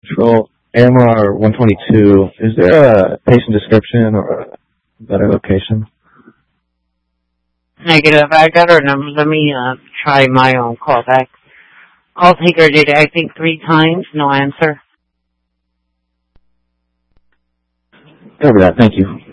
Control AMR 122. Is there a patient description or a better location? Negative. I got her number. Let me try my own callback. I'll take her data, I think 3 times. No answer. Cover that. Thank you.